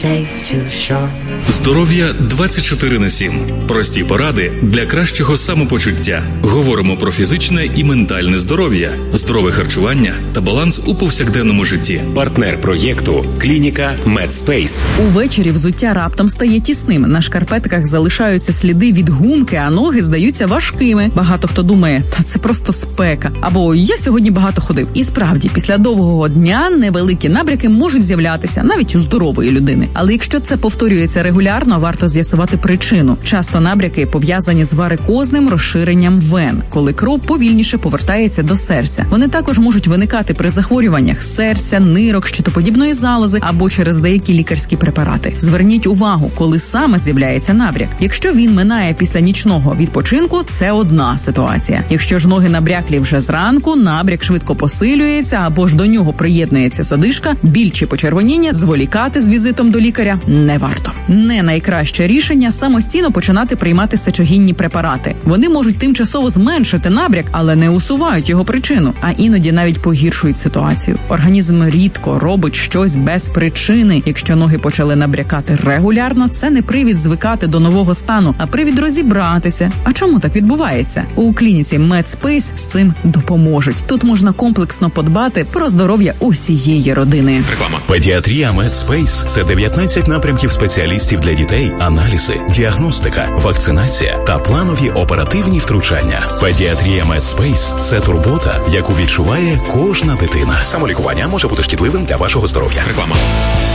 Здоров'я 24/7. Прості поради для кращого самопочуття. Говоримо про фізичне і ментальне здоров'я, здорове харчування та баланс у повсякденному житті. Партнер проєкту – клініка Медспейс. Увечері взуття раптом стає тісним. На шкарпетках залишаються сліди від гумки, а ноги здаються важкими. Багато хто думає, та це просто спека. Або я сьогодні багато ходив. І справді, після довгого дня невеликі набряки можуть з'являтися навіть у здорової людини. Але якщо це повторюється регулярно, варто з'ясувати причину. Часто набряки пов'язані з варикозним розширенням вен, коли кров повільніше повертається до серця. Вони також можуть виникати при захворюваннях серця, нирок, щитоподібної залози або через деякі лікарські препарати. Зверніть увагу, коли саме з'являється набряк. Якщо він минає після нічного відпочинку, це одна ситуація. Якщо ж ноги набряклі вже зранку, набряк швидко посилюється або ж до нього приєднується задишка, біль чи почервоніння, зволікати з візитом до лікаря не варто. Не найкраще рішення самостійно починати приймати сечогінні препарати. Вони можуть тимчасово зменшити набряк, але не усувають його причину, а іноді навіть погіршують ситуацію. Організм рідко робить щось без причини. Якщо ноги почали набрякати регулярно, це не привід звикати до нового стану, а привід розібратися. А чому так відбувається? У клініці Медспейс з цим допоможуть. Тут можна комплексно подбати про здоров'я усієї родини. Реклама. Педіатрія Медспейс – це 19 напрямків спеціалістів для дітей, аналізи, діагностика, вакцинація та планові оперативні втручання. Педіатрія Медспейс – це турбота, яку відчуває кожна дитина. Самолікування може бути шкідливим для вашого здоров'я. Реклама.